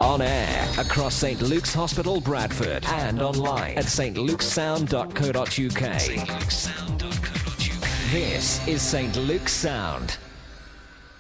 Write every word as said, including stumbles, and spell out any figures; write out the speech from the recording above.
On air across St Luke's Hospital, Bradford, and online at s t luke's sound dot co dot u k. This is St Luke's Sound.